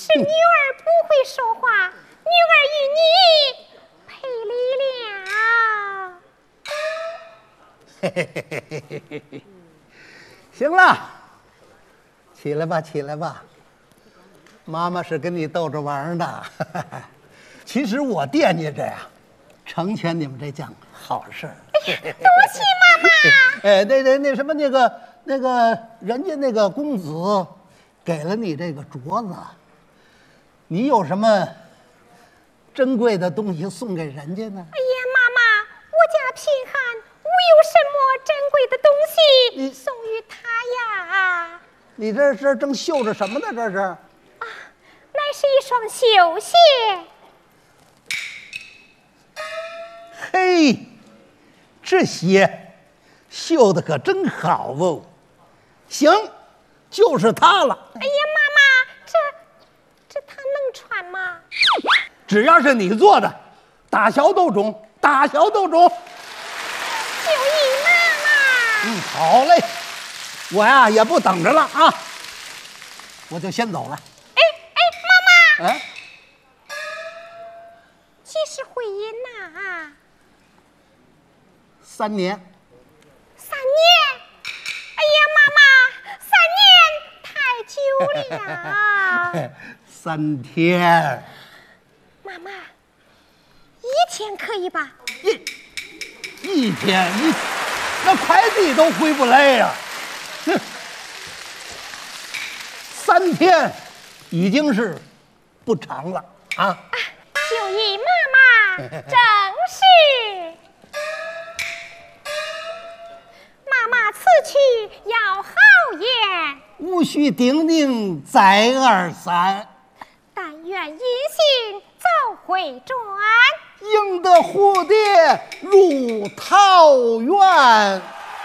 是女儿不会说话，女儿与你赔礼了。 嘿嘿嘿嘿嘿嘿嘿，行了，起来吧，起来吧。妈妈是跟你逗着玩的，其实我惦记着呀，成全你们这件好事。 多谢妈妈。 哎，那什么，那个人家那个公子给了你这个镯子，你有什么珍贵的东西送给人家呢？ 哎呀，妈妈，我家贫寒，无有什么珍贵的东西送与他呀。 你这正绣着什么呢？这是？ 啊，乃是一双绣鞋。 嘿，这鞋绣的可真好哦。行，就是它了。 哎呀，妈妈，这它能穿吗？ 只要是你做的，大小都中，大小都中。 秀姨妈妈。 好嘞，我呀也不等着了啊，我就先走了。 妈妈。 哎， 几时回阴呐 3年。 3年？哎呀，妈妈，3年太久了。 3天。 妈妈，1天可以吧？ 一天，那快递都回不来呀。3天已经是不长了啊。 秀姨妈妈，正是。妈妈此去要好言， 无需叮咛再而三。 但愿音信早回转， 赢得蝴蝶入桃源。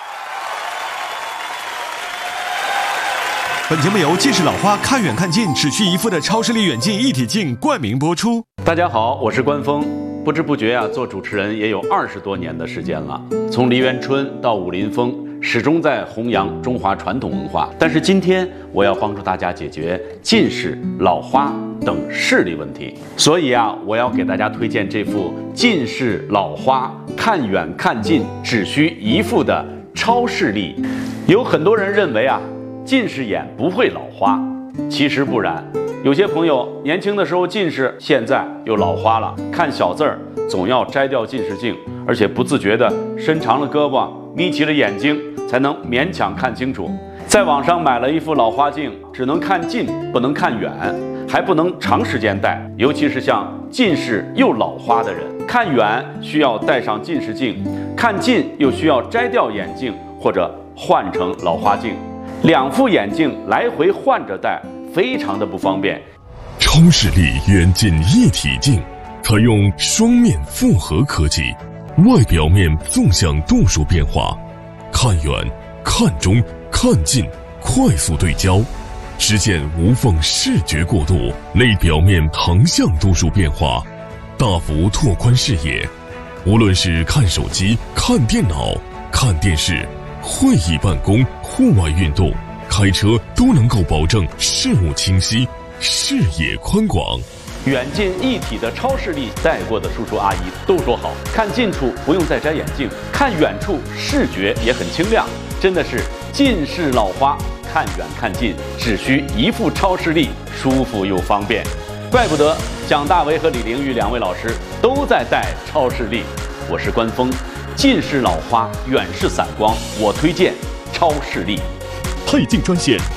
本节目由近视老花看远看近只需一副的超视力远近一体镜冠名播出。 大家好，我是关峰。不知不觉做主持人也有20多年的时间了，从梨园春到武林风，始终在弘扬中华传统文化。但是今天我要帮助大家解决近视、老花等视力问题，所以我要给大家推荐这副近视老花看远看近只需一副的超视力。有很多人认为近视眼不会老花，其实不然。有些朋友年轻的时候近视，现在又老花了，看小字儿总要摘掉近视镜，而且不自觉地伸长了胳膊，眯起了眼睛，才能勉强看清楚。在网上买了一副老花镜，只能看近不能看远，还不能长时间戴，尤其是像近视又老花的人，看远需要戴上近视镜，看近又需要摘掉眼镜或者换成老花镜，2副眼镜来回换着戴，非常的不方便。 超视力远近一体镜采用双面复合科技，外表面纵向度数变化，看远、看中、看近快速对焦，实现无缝视觉过渡；内表面横向度数变化，大幅拓宽视野。无论是看手机、看电脑、看电视、会议办公、户外运动、开车都能够保证视物清晰、视野宽广。 远近一体的超视力，戴过的叔叔阿姨都说好，看近处不用再摘眼镜，看远处视觉也很清亮，真的是近视老花看远看近只需一副超视力，舒服又方便。怪不得蒋大为和李玲玉2位老师都在戴超视力。我是关峰，近视老花远视散光，我推荐超视力。 配镜专线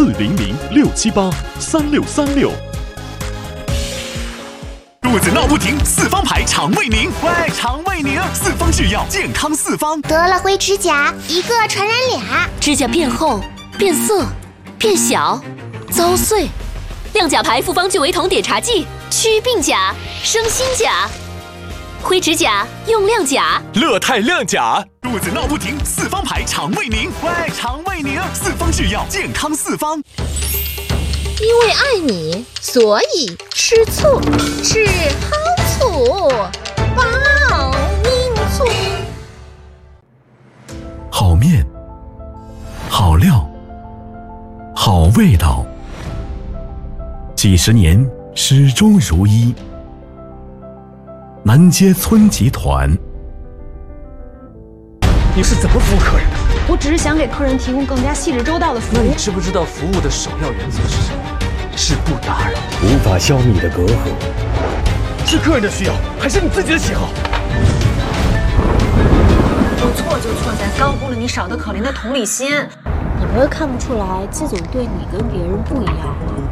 400-678-3636。 肚子闹不停，四方牌肠胃宁。喂，肠胃宁，四方是药，健康四方。 得了灰指甲，一个传染俩， 指甲变厚、变色、变小、遭碎。亮甲牌复方聚维酮碘茶剂，祛鬓甲、生新甲。灰指甲用亮甲， 乐泰亮甲。肚子闹不停，四方牌肠胃宁。喂，肠胃宁，四方是药，健康四方。 因为爱你，所以吃醋，吃好醋，保宁醋。 好面，好料，好味道， 几十年始终如一。南街村集团。 你是怎么服务客人的？ 我只是想给客人提供更加细致周到的服务。 那你知不知道服务的首要原则是什么？是不打扰。 无法消弭的隔阂， 是客人的需要，还是你自己的喜好？ 我错就错在高估了你少得可怜的同理心。 你不会看不出来，季总对你跟别人不一样吗？